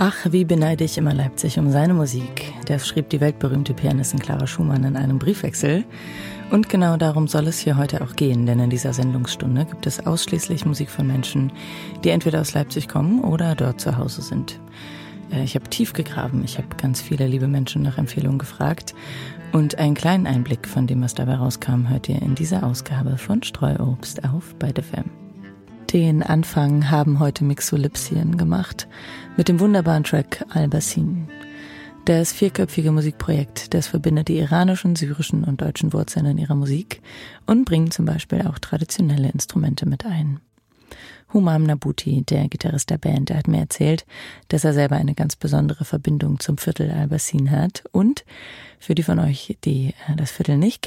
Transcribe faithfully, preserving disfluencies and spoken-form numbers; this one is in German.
Ach, wie beneide ich immer Leipzig um seine Musik. Das schrieb die weltberühmte Pianistin Clara Schumann in einem Briefwechsel. Und genau darum soll es hier heute auch gehen, denn in dieser Sendungsstunde gibt es ausschließlich Musik von Menschen, die entweder aus Leipzig kommen oder dort zu Hause sind. Ich habe tief gegraben, ich habe ganz viele liebe Menschen nach Empfehlungen gefragt und einen kleinen Einblick von dem, was dabei rauskam, hört ihr in dieser Ausgabe von Streuobst auf Byte F M. Den Anfang haben heute Mixolipsien gemacht mit dem wunderbaren Track Al-Bassin. Das vierköpfige Musikprojekt, das verbindet die iranischen, syrischen und deutschen Wurzeln in ihrer Musik und bringt zum Beispiel auch traditionelle Instrumente mit ein. Humam Nabuti, der Gitarrist der Band, der hat mir erzählt, dass er selber eine ganz besondere Verbindung zum Viertel Al-Bassin hat. Und für die von euch, die das Viertel nicht